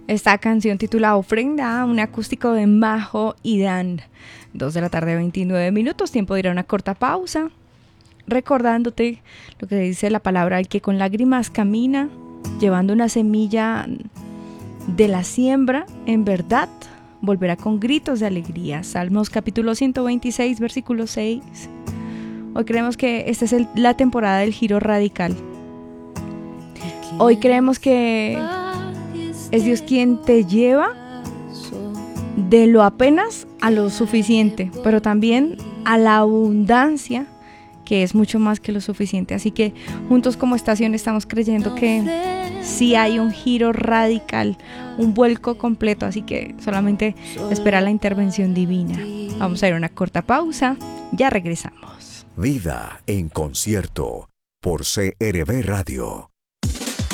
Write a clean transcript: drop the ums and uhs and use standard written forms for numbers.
Esta canción titulada Ofrenda, un acústico de Majo y Dan. 2:29 PM, tiempo de ir a una corta pausa. Recordándote lo que dice la palabra: el que con lágrimas camina, llevando una semilla de la siembra, en verdad volverá con gritos de alegría. Salmos capítulo 126, versículo 6. Hoy creemos que esta es la temporada del giro radical. Hoy creemos que es Dios quien te lleva de lo apenas a lo suficiente, pero también a la abundancia, que es mucho más que lo suficiente. Así que juntos como estación estamos creyendo que sí hay un giro radical, un vuelco completo, así que solamente espera la intervención divina. Vamos a ir a una corta pausa, ya regresamos. Vida en concierto por CRB Radio.